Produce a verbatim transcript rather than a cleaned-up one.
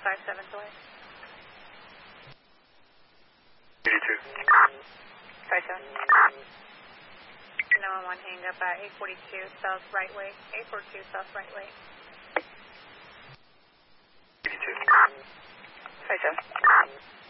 five seven away. eighty-two. five seven. nine one one, hang up at eight forty-two south right way. eight forty-two south right way. eighty-two. five seven.